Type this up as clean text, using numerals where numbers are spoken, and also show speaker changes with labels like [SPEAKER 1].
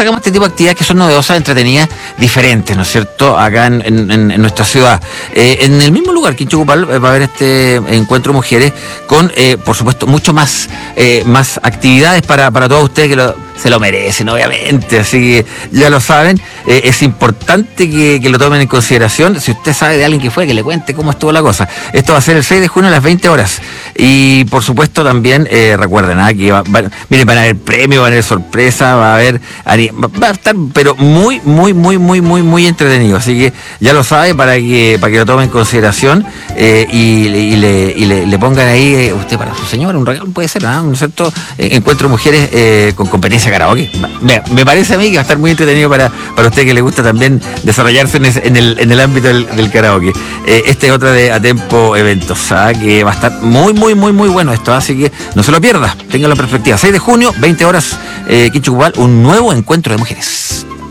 [SPEAKER 1] sacamos este tipo de actividades que son novedosas, entretenidas, diferentes, ¿no es cierto?, acá en nuestra ciudad. En el mismo lugar, Quinchocupal, va a haber este encuentro de mujeres con, por supuesto, mucho más actividades para todos ustedes que se lo merecen, obviamente, así que ya lo saben. Es importante que lo tomen en consideración. Si usted sabe de alguien que fue, que le cuente cómo estuvo la cosa. Esto va a ser el 6 de junio a las 20 horas. Y por supuesto también recuerden que miren, van a haber premios, van a haber sorpresa, va a estar pero muy entretenido. Así que ya lo sabe, para que lo tomen en consideración y le pongan ahí usted para su señora un regalo, puede ser, ¿no es cierto? Encuentro mujeres con competencia karaoke. Me parece a mí que va a estar muy entretenido para usted que le gusta también desarrollarse en el ámbito del karaoke. Este es otra de Atempo Eventos, que va a estar muy bueno esto, así que no se lo pierda, téngalo en perspectiva. 6 de junio, 20 horas, Quinchocupal, un nuevo encuentro de mujeres.